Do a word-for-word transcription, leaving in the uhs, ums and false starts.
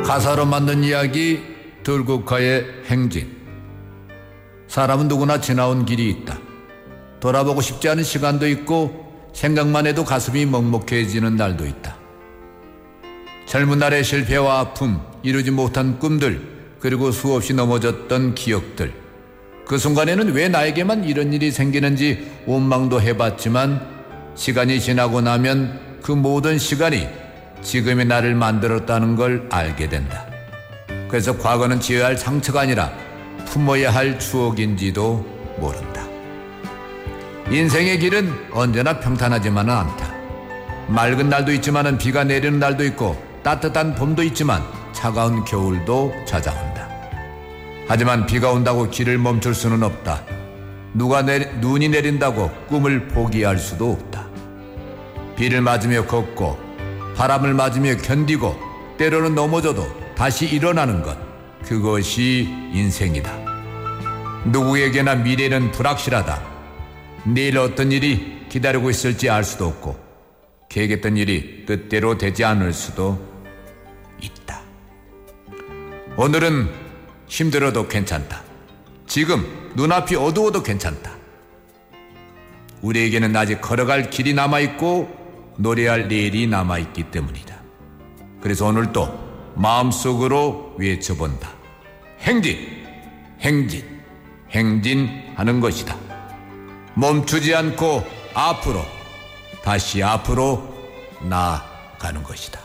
가사로 만든 이야기 들국화의 행진. 사람은 누구나 지나온 길이 있다. 돌아보고 싶지 않은 시간도 있고 생각만 해도 가슴이 먹먹해지는 날도 있다. 젊은 날의 실패와 아픔, 이루지 못한 꿈들, 그리고 수없이 넘어졌던 기억들. 그 순간에는 왜 나에게만 이런 일이 생기는지 원망도 해봤지만 시간이 지나고 나면 그 모든 시간이 지금의 나를 만들었다는 걸 알게 된다. 그래서 과거는 지어야 할 상처가 아니라 품어야 할 추억인지도 모른다. 인생의 길은 언제나 평탄하지만은 않다. 맑은 날도 있지만은 비가 내리는 날도 있고 따뜻한 봄도 있지만 차가운 겨울도 찾아온다. 하지만 비가 온다고 길을 멈출 수는 없다. 누가 내리, 눈이 내린다고 꿈을 포기할 수도 없다. 비를 맞으며 걷고 바람을 맞으며 견디고 때로는 넘어져도 다시 일어나는 것, 그것이 인생이다. 누구에게나 미래는 불확실하다. 내일 어떤 일이 기다리고 있을지 알 수도 없고 계획했던 일이 뜻대로 되지 않을 수도 있다. 오늘은 힘들어도 괜찮다. 지금 눈앞이 어두워도 괜찮다. 우리에게는 아직 걸어갈 길이 남아있고 노래할 내일이 남아있기 때문이다. 그래서 오늘도 마음속으로 외쳐본다. 행진, 행진, 행진하는 것이다. 멈추지 않고 앞으로, 다시 앞으로 나아가는 것이다.